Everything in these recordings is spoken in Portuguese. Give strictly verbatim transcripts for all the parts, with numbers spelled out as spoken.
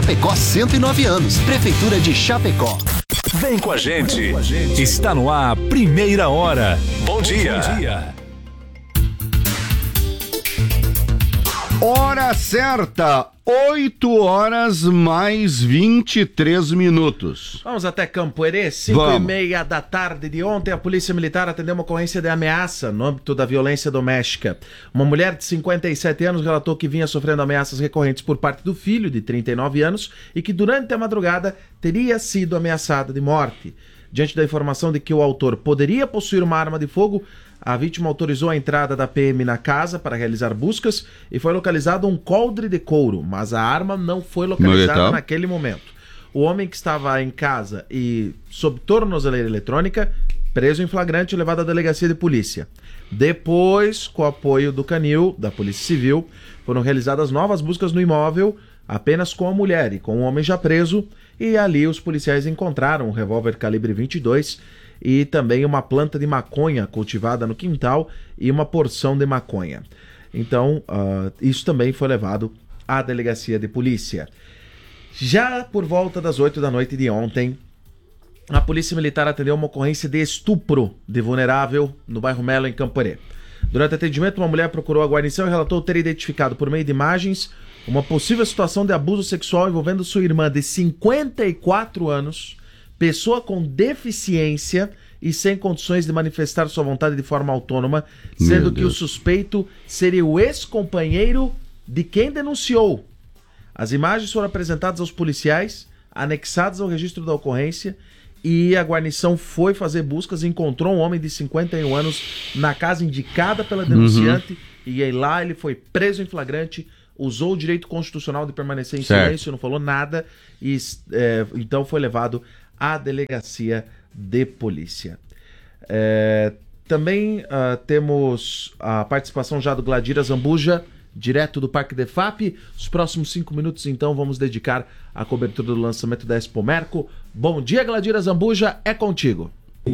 Chapecó cento e nove anos. Prefeitura de Chapecó. Vem com a gente. Está no ar, Primeira Hora. Bom dia. Bom dia. Hora certa, oito horas mais vinte e três minutos. Vamos até Campo Herê, cinco e meia da tarde de ontem, a Polícia Militar atendeu uma ocorrência de ameaça no âmbito da violência doméstica. Uma mulher de cinquenta e sete anos relatou que vinha sofrendo ameaças recorrentes por parte do filho, de trinta e nove anos, e que durante a madrugada teria sido ameaçada de morte. Diante da informação de que o autor poderia possuir uma arma de fogo, a vítima autorizou a entrada da P M na casa para realizar buscas e foi localizado um coldre de couro, mas a arma não foi localizada naquele momento. O homem que estava em casa e sob tornozeleira eletrônica, preso em flagrante e levado à delegacia de polícia. Depois, com o apoio do Canil, da Polícia Civil, foram realizadas novas buscas no imóvel, apenas com a mulher e com o homem já preso, e ali os policiais encontraram um revólver calibre vinte e dois e também uma planta de maconha cultivada no quintal e uma porção de maconha. Então, uh, isso também foi levado à delegacia de polícia. Já por volta das oito da noite de ontem, a Polícia Militar atendeu uma ocorrência de estupro de vulnerável no bairro Melo, em Campo Herê. Durante o atendimento, uma mulher procurou a guarnição e relatou ter identificado por meio de imagens uma possível situação de abuso sexual envolvendo sua irmã de cinquenta e quatro anos, pessoa com deficiência e sem condições de manifestar sua vontade de forma autônoma, sendo que o suspeito seria o ex-companheiro de quem denunciou. As imagens foram apresentadas aos policiais, anexadas ao registro da ocorrência, e a guarnição foi fazer buscas e encontrou um homem de cinquenta e um anos na casa indicada pela denunciante, uhum. e aí lá ele foi preso em flagrante, usou o direito constitucional de permanecer em certo. silêncio, não falou nada, e é, então foi levado à delegacia de polícia. É, também uh, temos a participação já do Gladira Zambuja, direto do Parque Defap. Os próximos cinco minutos, então, vamos dedicar à cobertura do lançamento da Expomerco. Bom dia, Gladira Zambuja, é contigo.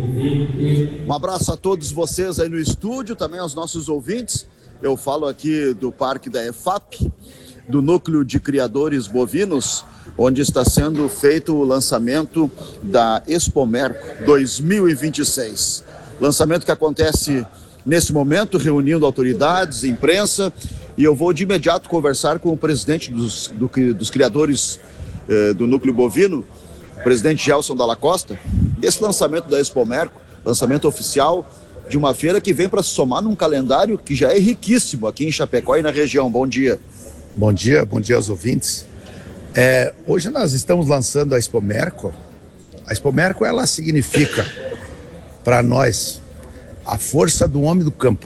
Um abraço a todos vocês aí no estúdio, também aos nossos ouvintes. Eu falo aqui do Parque da E F A P, do Núcleo de Criadores Bovinos, onde está sendo feito o lançamento da Expomerco dois mil e vinte e seis. Lançamento que acontece nesse momento, reunindo autoridades, imprensa, e eu vou de imediato conversar com o presidente dos, do, dos criadores eh, do Núcleo Bovino, o presidente Gelson Dalla Costa, desse lançamento da Expomerco, lançamento oficial de uma feira que vem para se somar num calendário que já é riquíssimo aqui em Chapecó e na região. Bom dia. Bom dia, bom dia aos ouvintes. É, hoje nós estamos lançando a Expomerco. A Expomerco, ela significa para nós a força do homem do campo,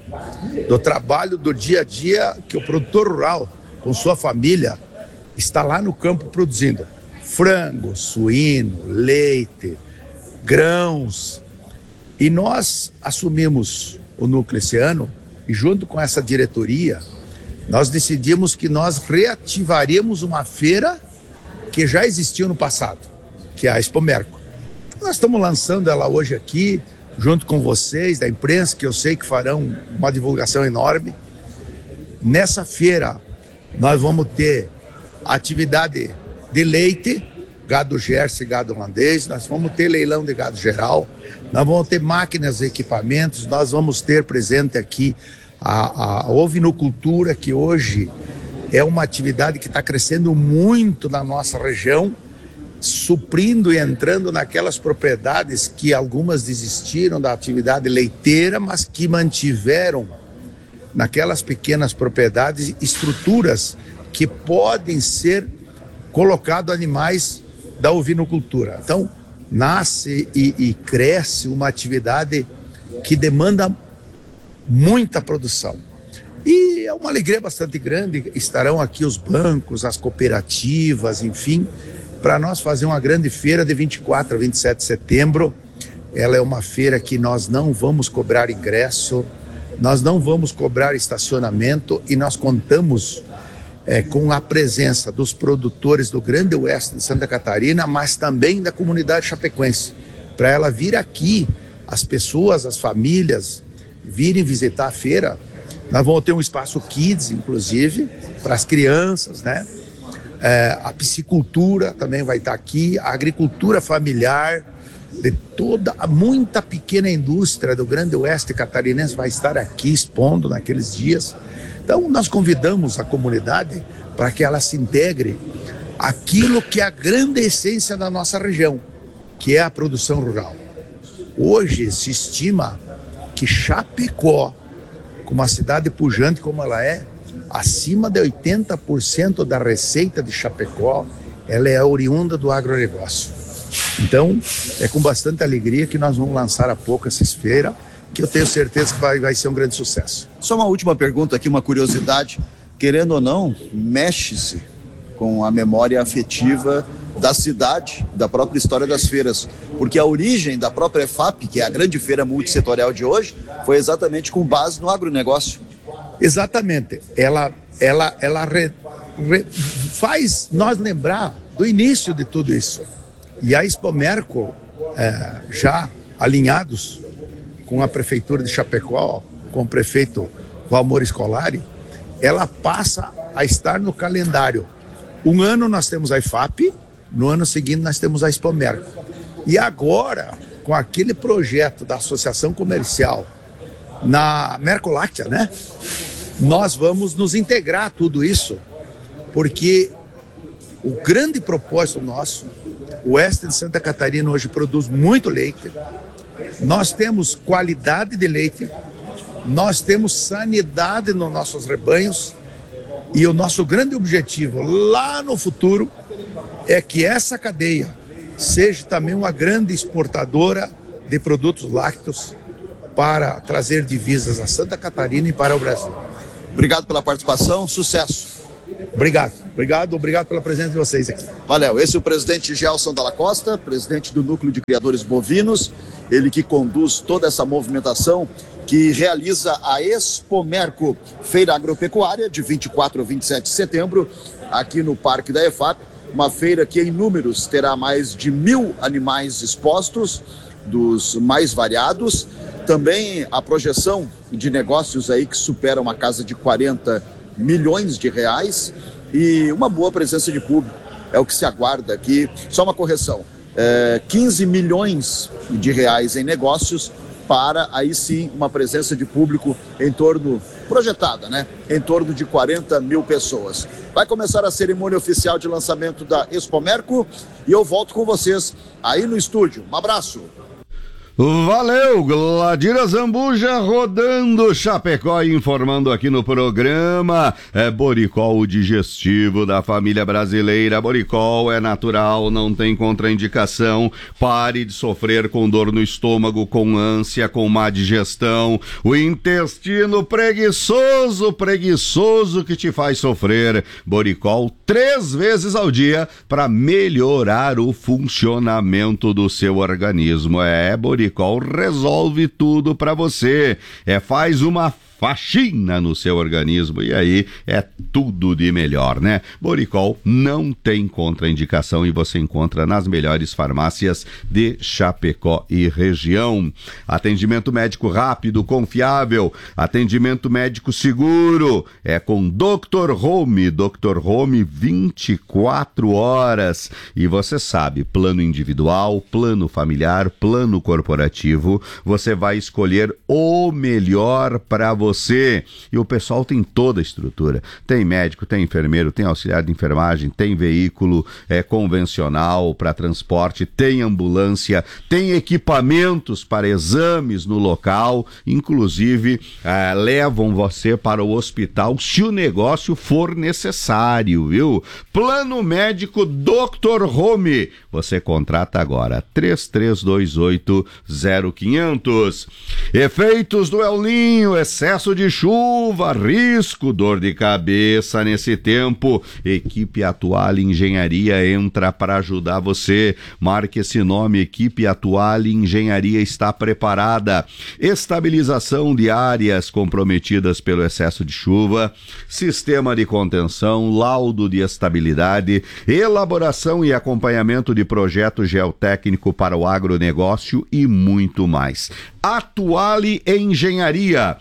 do trabalho do dia a dia que o produtor rural, com sua família, está lá no campo produzindo frango, suíno, leite, grãos. E nós assumimos o núcleo esse ano e, junto com essa diretoria, nós decidimos que nós reativaríamos uma feira que já existiu no passado, que é a Expomerco. Nós estamos lançando ela hoje aqui, junto com vocês, da imprensa, que eu sei que farão uma divulgação enorme. Nessa feira, nós vamos ter atividade de leite, gado Jersey, gado holandês, nós vamos ter leilão de gado geral, nós vamos ter máquinas e equipamentos, nós vamos ter presente aqui a, a ovinocultura, que hoje é uma atividade que está crescendo muito na nossa região, suprindo e entrando naquelas propriedades que algumas desistiram da atividade leiteira, mas que mantiveram naquelas pequenas propriedades estruturas que podem ser colocados animais da ovinocultura. Então, nasce e, e cresce uma atividade que demanda muita produção. E é uma alegria bastante grande, estarão aqui os bancos, as cooperativas, enfim, para nós fazer uma grande feira de vinte e quatro a vinte e sete de setembro. Ela é uma feira que nós não vamos cobrar ingresso, nós não vamos cobrar estacionamento e nós contamos é, com a presença dos produtores do Grande Oeste de Santa Catarina, mas também da comunidade chapecoense, para ela vir aqui, as pessoas, as famílias, virem visitar a feira. Nós vamos ter um espaço kids, inclusive, para as crianças, né? é, a piscicultura também vai estar aqui, a agricultura familiar, de toda, muita pequena indústria do Grande Oeste catarinense vai estar aqui expondo naqueles dias. Então nós convidamos a comunidade para que ela se integre àquilo que é a grande essência da nossa região, que é a produção rural. Hoje se estima que Chapecó, como uma cidade pujante como ela é, acima de oitenta por cento da receita de Chapecó, ela é oriunda do agronegócio. Então, é com bastante alegria que nós vamos lançar há pouco essa feira, que eu tenho certeza que vai, vai ser um grande sucesso. Só uma última pergunta aqui, uma curiosidade. Querendo ou não, mexe-se com a memória afetiva da cidade, da própria história das feiras, porque a origem da própria E F A P, que é a grande feira multissetorial de hoje, foi exatamente com base no agronegócio. Exatamente, ela, ela, ela re, re, faz nós lembrar do início de tudo isso. E a Expomerco, é, já alinhados com a Prefeitura de Chapecó, com o prefeito Valmor Scolari, ela passa a estar no calendário. Um ano nós temos a E F A P, no ano seguinte nós temos a Expomerco. E agora, com aquele projeto da Associação Comercial na Mercoláctea, né? Nós vamos nos integrar a tudo isso, porque o grande propósito nosso, o oeste de Santa Catarina hoje produz muito leite, nós temos qualidade de leite, nós temos sanidade nos nossos rebanhos, e o nosso grande objetivo lá no futuro é que essa cadeia seja também uma grande exportadora de produtos lácteos para trazer divisas a Santa Catarina e para o Brasil. Obrigado pela participação, sucesso. Obrigado, obrigado, obrigado pela presença de vocês aqui. Valeu, esse é o presidente Gelson Dalla Costa, presidente do Núcleo de Criadores Bovinos, ele que conduz toda essa movimentação, que realiza a Expomerco, Feira Agropecuária, de vinte e quatro a vinte e sete de setembro, aqui no Parque da E F A P, uma feira que em números terá mais de mil animais expostos, dos mais variados, também a projeção de negócios aí que superam a casa de quarenta milhões de reais e uma boa presença de público, é o que se aguarda aqui. Só uma correção, é, quinze milhões de reais em negócios, para aí sim uma presença de público em torno, projetada, né? Em torno de quarenta mil pessoas. Vai começar a cerimônia oficial de lançamento da Expomerco e eu volto com vocês aí no estúdio. Um abraço! Valeu, Gladira Zambuja rodando Chapecó, informando aqui no programa. É Boricol, o digestivo da família brasileira. Boricol é natural, não tem contraindicação. Pare de sofrer com dor no estômago, com ânsia, com má digestão. O intestino preguiçoso, preguiçoso que te faz sofrer. Boricol três vezes ao dia para melhorar o funcionamento do seu organismo. É, Boricol. Boricol resolve tudo para você. É, faz uma faxina no seu organismo e aí é tudo de melhor, né? Boricol não tem contraindicação e você encontra nas melhores farmácias de Chapecó e região. Atendimento médico rápido, confiável, atendimento médico seguro, é com doutor Home, doutor Home vinte e quatro horas. E você sabe, plano individual, plano familiar, plano corporativo, você vai escolher o melhor para você. Você. E o pessoal tem toda a estrutura. Tem médico, tem enfermeiro, tem auxiliar de enfermagem, tem veículo é, convencional para transporte, tem ambulância, tem equipamentos para exames no local, inclusive é, levam você para o hospital se o negócio for necessário, viu? Plano médico doutor Home. Você contrata agora três três dois oito zero quinhentos. Efeitos do El Ninho, excesso de chuva, risco, dor de cabeça nesse tempo. Equipe Atuale Engenharia entra para ajudar você. Marque esse nome, Equipe Atuale Engenharia está preparada. Estabilização de áreas comprometidas pelo excesso de chuva, sistema de contenção, laudo de estabilidade, elaboração e acompanhamento de projeto geotécnico para o agronegócio e muito mais. Atuale Engenharia, o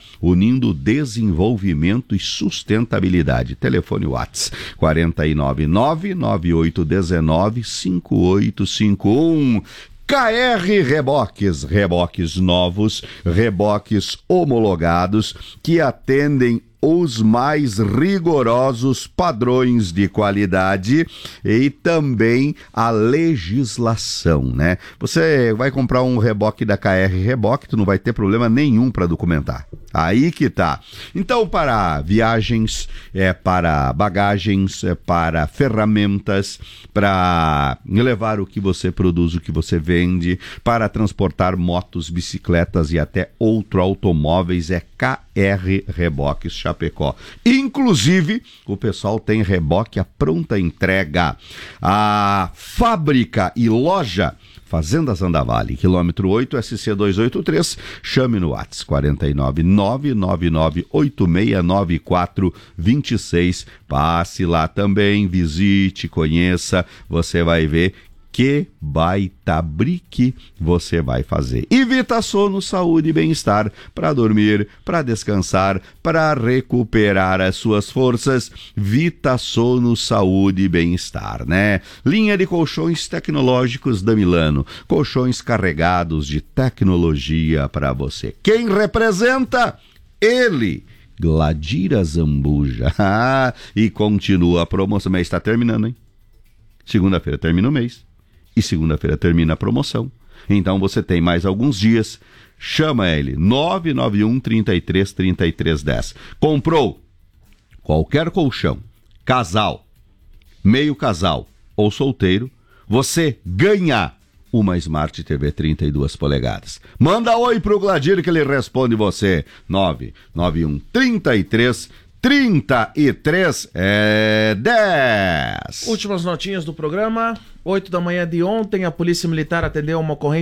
unindo desenvolvimento e sustentabilidade. Telefone WhatsApp quatro nove nove, nove oito um nove, cinco oito cinco um. K R Reboques, reboques novos, reboques homologados que atendem os mais rigorosos padrões de qualidade e também a legislação, né? Você vai comprar um reboque da K R Reboque, tu não vai ter problema nenhum para documentar. Aí que tá. Então, para viagens, é para bagagens, é para ferramentas, para levar o que você produz, o que você vende, para transportar motos, bicicletas e até outro automóveis, é K R Reboques Chapecó. Inclusive, o pessoal tem reboque à pronta entrega. A fábrica e loja Fazenda Zandavale, quilômetro oito, S C duzentos e oitenta e três, chame no WhatsApp quatro nove nove, nove nove oito seis nove quatro dois seis. Passe lá também, visite, conheça, você vai ver que baita brique você vai fazer. E Vita Sono, saúde e bem-estar, para dormir, para descansar, para recuperar as suas forças. Vita Sono, saúde e bem-estar, né? Linha de colchões tecnológicos da Milano, colchões carregados de tecnologia para você. Quem representa? Ele, Gladira Zambuja. E continua a promoção, o mês está terminando, hein? Segunda-feira termina o mês. E segunda-feira termina a promoção. Então você tem mais alguns dias. Chama ele, nove nove um, trinta e três, trinta e três, dez. Comprou qualquer colchão, casal, meio casal ou solteiro, você ganha uma Smart T V trinta e duas polegadas. Manda oi pro Gladir que ele responde você. nove nove um, trinta e três, trinta e três, é dez. Últimas notinhas do programa. oito da manhã de ontem, a Polícia Militar atendeu uma ocorrência